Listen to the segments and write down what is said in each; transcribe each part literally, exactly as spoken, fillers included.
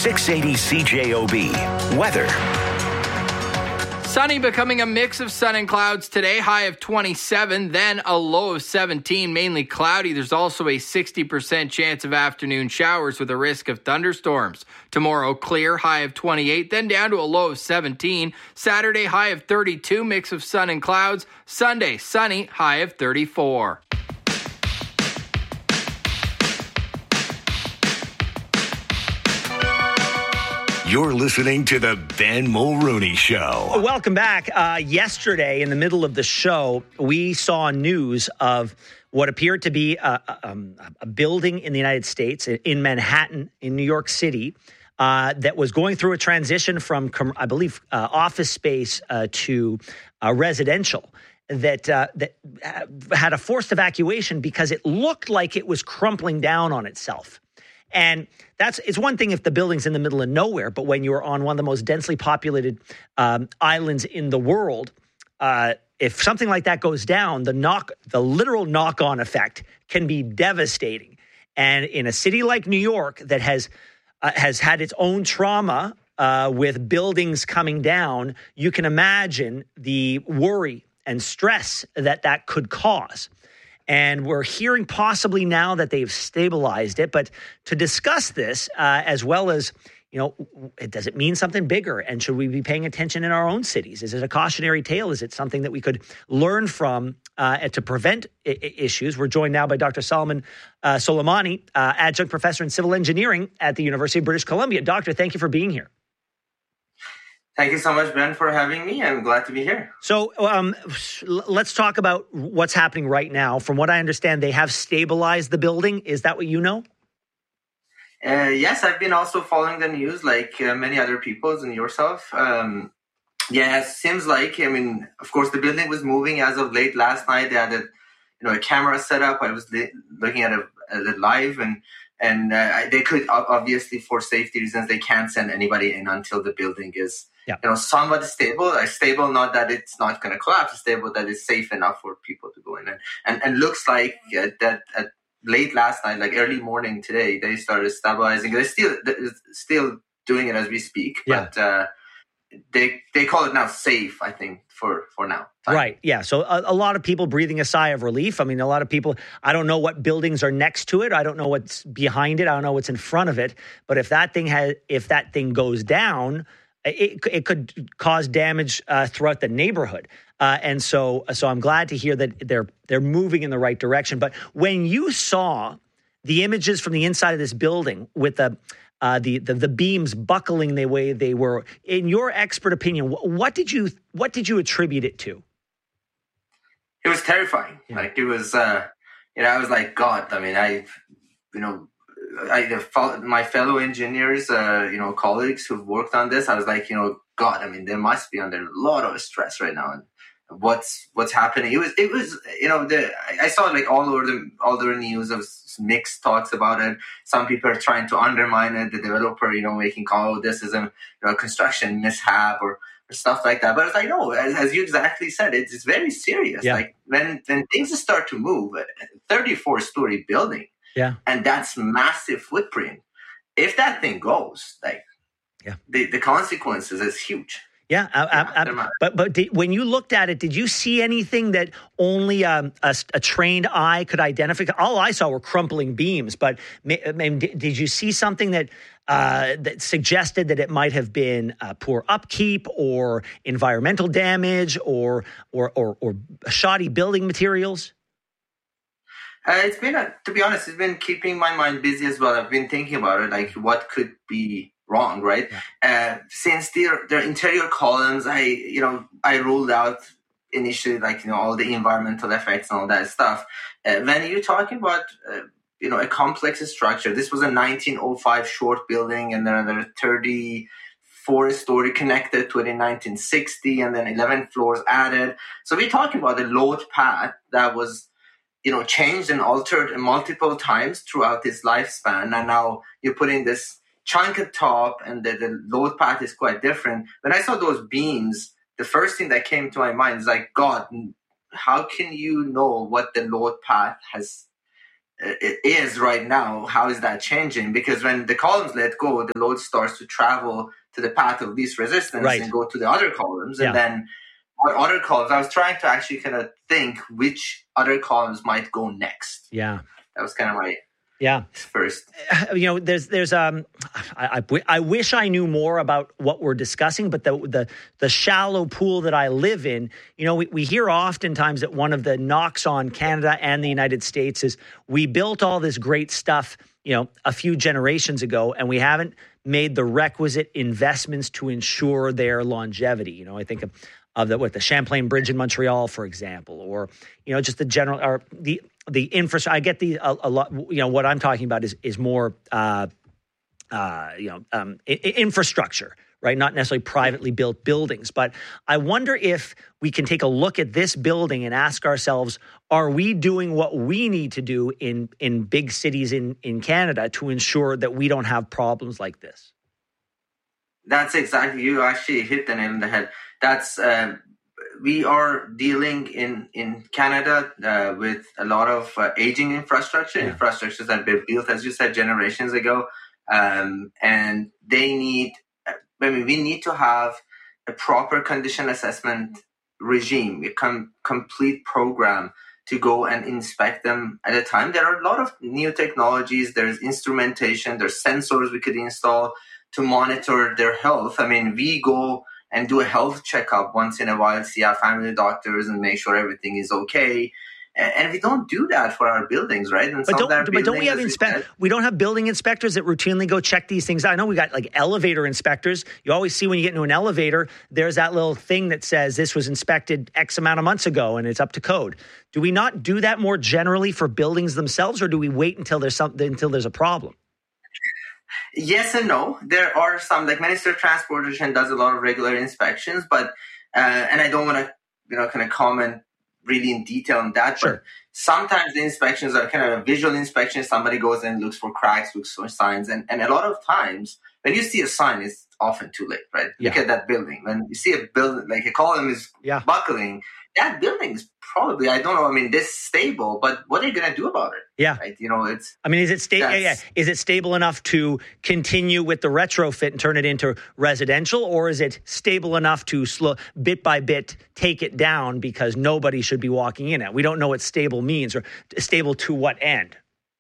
six eighty C J O B. Weather. Sunny, becoming a mix of sun and clouds today, high of twenty-seven, then a low of seventeen, mainly cloudy. There's also a sixty percent chance of afternoon showers with a risk of thunderstorms. Tomorrow, clear, high of twenty-eight, then down to a low of seventeen. Saturday, high of thirty-two, mix of sun and clouds. Sunday, sunny, high of thirty-four. You're listening to the Ben Mulrooney Show. Welcome back. Uh, yesterday, in the middle of the show, we saw news of what appeared to be a, um, a building in the United States, in Manhattan, in New York City, uh, that was going through a transition from, I believe, uh, office space uh, to uh, residential. That uh, that had a forced evacuation because it looked like it was crumpling down on itself. And that's it's one thing if the building's in the middle of nowhere, but when you're on one of the most densely populated um, islands in the world, uh, if something like that goes down, the knock, the literal knock-on effect can be devastating. And in a city like New York that has uh, has had its own trauma uh, with buildings coming down, you can imagine the worry and stress that that could cause. And we're hearing possibly now that they've stabilized it. But to discuss this, uh, as well as, you know, does it mean something bigger? And should we be paying attention in our own cities? Is it a cautionary tale? Is it something that we could learn from uh, to prevent I- issues? We're joined now by Doctor Salman uh, Soleimani, uh, adjunct professor in civil engineering at the University of British Columbia. Doctor, thank you for being here. Thank you so much, Ben, for having me. I'm glad to be here. So um, let's talk about what's happening right now. From what I understand, they have stabilized the building. Is that what you know? Uh, yes, I've been also following the news like uh, many other people and yourself. Um, yeah, it seems like, I mean, of course, the building was moving as of late last night. They had a, you know, a camera set up. I was li- looking at it, at it live, and and uh, they could, obviously, for safety reasons, they can't send anybody in until the building is Yeah. you know, somewhat stable. Uh, stable, not that it's not going to collapse, stable that it's safe enough for people to go in. And and, and looks like uh, that at late last night, like early morning today, they started stabilizing. They're still they're still doing it as we speak, Yeah. but uh, they they call it now safe, I think, for, for now. Fine. Right, yeah. So a, a lot of people breathing a sigh of relief. I mean, a lot of people, I don't know what buildings are next to it. I don't know what's behind it. I don't know what's in front of it. But if that thing has, if that thing goes down, It, it could cause damage uh, throughout the neighborhood, uh, and so so I'm glad to hear that they're they're moving in the right direction. But when you saw the images from the inside of this building with the uh, the, the the beams buckling the way they were, in your expert opinion, what did you what did you attribute it to? It was terrifying. Yeah. Like it was, uh, you know, I was like, God. I mean, I, you know. I, my fellow engineers, uh, you know, colleagues who've worked on this, I was like, you know, God, I mean, they must be under a lot of stress right now. And what's what's happening? It was, it was, you know, the I saw like all over the all over the news of mixed thoughts about it. Some people are trying to undermine it. The developer, you know, making call, oh, this is a you know, construction mishap or, or stuff like that. But it's like, no, as, as you exactly said, it's, it's very serious. Yeah. Like when when things start to move, a thirty-four story building. Yeah, and that's massive footprint. If that thing goes, like, yeah, the, the consequences is huge. Yeah, I, I, I, but but did, when you looked at it, did you see anything that only um, a, a trained eye could identify? All I saw were crumpling beams. But I mean, did you see something that uh, that suggested that it might have been uh, poor upkeep or environmental damage or or or, or shoddy building materials? Uh, it's been, a, to be honest, it's been keeping my mind busy as well. I've been thinking about it, like what could be wrong, right? Yeah. Uh, since their their interior columns, I you know I ruled out initially, like you know all the environmental effects and all that stuff. Uh, when you're talking about uh, you know a complex structure, this was a nineteen oh five short building, and then another thirty-four story connected to it in nineteen sixty, and then eleven floors added. So we're talking about a load path that was, you know, changed and altered multiple times throughout its lifespan. And now you're putting this chunk at top and the, the load path is quite different. When I saw those beams, the first thing that came to my mind is like, God, how can you know what the load path has it is right now, how is that changing? Because when the columns let go, the load starts to travel to the path of least resistance right. and go to the other columns. Yeah. And then what other columns? I was trying to actually kind of think which other columns might go next. Yeah. That was kind of my yeah first. You know, there's there's um, I, I I wish I knew more about what we're discussing, but the the the shallow pool that I live in, you know, we, we hear oftentimes that one of the knocks on Canada and the United States is we built all this great stuff, you know, a few generations ago, and we haven't made the requisite investments to ensure their longevity. You know, I think of, of the what the Champlain Bridge in Montreal, for example, or you know, just the general or the. The infrastructure, I get the a, a lot. You know what I'm talking about is is more, uh, uh, you know, um, I- infrastructure, right? Not necessarily privately built buildings, but I wonder if we can take a look at this building and ask ourselves: are we doing what we need to do in in big cities in in Canada to ensure that we don't have problems like this? That's exactly, you actually hit the nail on the head. That's. Uh, We are dealing in, in Canada uh, with a lot of uh, aging infrastructure, yeah. infrastructures that were built, as you said, generations ago. Um, and they need, I mean, we need to have a proper condition assessment regime, a com- complete program to go and inspect them at a time. There are a lot of new technologies. There's instrumentation, there's sensors we could install to monitor their health. I mean, we go and do a health checkup once in a while, see our family doctors and make sure everything is okay. And we don't do that for our buildings, right? And but don't, but don't we have inspect? We don't have building inspectors that routinely go check these things. I know we got like elevator inspectors. You always see when you get into an elevator, there's that little thing that says this was inspected X amount of months ago and it's up to code. Do we not do that more generally for buildings themselves, or do we wait until there's something until there's a problem? Yes and no. There are some, like Minister of Transportation does a lot of regular inspections, but uh, and I don't want to, you know, kind of comment really in detail on that. Sure. But sometimes the inspections are kind of a visual inspection. Somebody goes and looks for cracks, looks for signs, and and a lot of times when you see a sign, it's often too late, right? Yeah. Look at that building. When you see a building, like a column is yeah. buckling, that building is probably, I don't know, I mean, this stable, but what are you going to do about it? Yeah. Right? You know, it's... I mean, is it, sta- yeah, yeah. is it stable enough to continue with the retrofit and turn it into residential, or is it stable enough to slow, bit by bit take it down because nobody should be walking in it? We don't know what stable means, or stable to what end.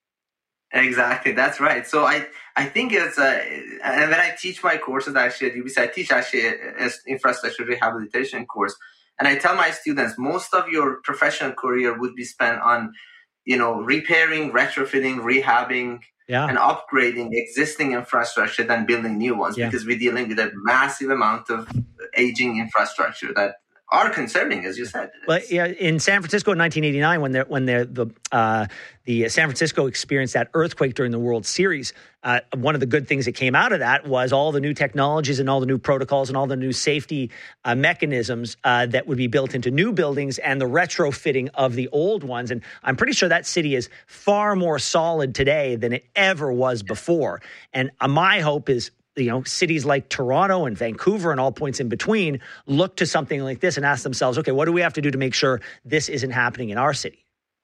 Exactly, that's right. So I, I think it's, uh, and when I teach my courses actually at U B C, I teach actually an infrastructure rehabilitation course. And I tell my students, most of your professional career would be spent on, you know, repairing, retrofitting, rehabbing, yeah. and upgrading existing infrastructure than building new ones, yeah. because we're dealing with a massive amount of aging infrastructure that are concerning, as you said. Well, yeah, in San Francisco in nineteen eighty-nine, when when the uh, the San Francisco experienced that earthquake during the World Series, uh, one of the good things that came out of that was all the new technologies and all the new protocols and all the new safety uh, mechanisms uh, that would be built into new buildings and the retrofitting of the old ones. And I'm pretty sure that city is far more solid today than it ever was before. And uh, my hope is, you know, cities like Toronto and Vancouver and all points in between look to something like this and ask themselves, okay, what do we have to do to make sure this isn't happening in our city?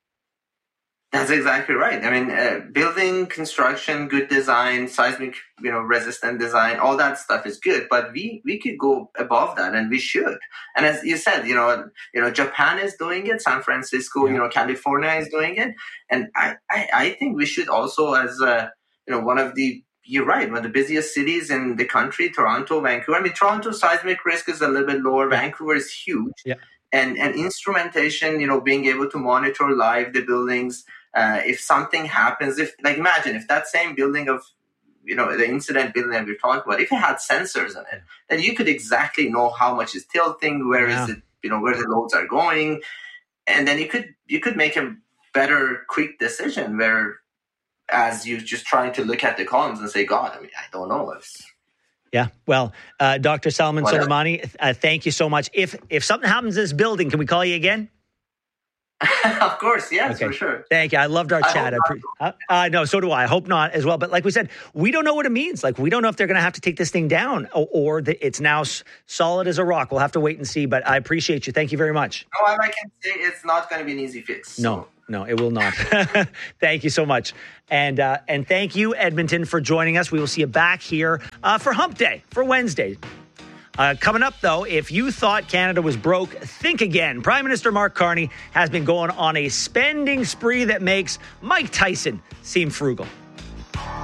That's exactly right. I mean, uh, building, construction, good design, seismic, you know, resistant design, all that stuff is good, but we, we could go above that, and we should. And as you said, you know, you know, Japan is doing it, San Francisco, yeah. you know, California is doing it. And I, I, I think we should also, as a, you know, one of the You're right. One of the busiest cities in the country, Toronto, Vancouver. I mean, Toronto's seismic risk is a little bit lower. Yeah. Vancouver is huge. Yeah. And and instrumentation, you know, being able to monitor live the buildings. Uh, if something happens, if like imagine if that same building of, you know, the incident building that we're talking about, if it had sensors in it, then you could exactly know how much is tilting, where yeah. is it, you know, where the loads are going, and then you could you could make a better, quick decision where. As you just trying to look at the columns and say, God, I mean, I don't know. It's... Yeah. Well, uh, Doctor Salman Whatever. Soleimani, uh, thank you so much. If if something happens in this building, can we call you again? Of course. Yes, okay. for sure. Thank you. I loved our I chat. I pre- uh, uh, no, so do I. I hope not as well. But like we said, we don't know what it means. Like, we don't know if they're going to have to take this thing down or, or the, it's now s- solid as a rock. We'll have to wait and see. But I appreciate you. Thank you very much. No, I can say it's not going to be an easy fix. No. no, it will not. Thank you so much. And uh, and thank you, Edmonton, for joining us. We will see you back here uh, for Hump Day, for Wednesday. Uh, coming up, though, if you thought Canada was broke, think again. Prime Minister Mark Carney has been going on a spending spree that makes Mike Tyson seem frugal.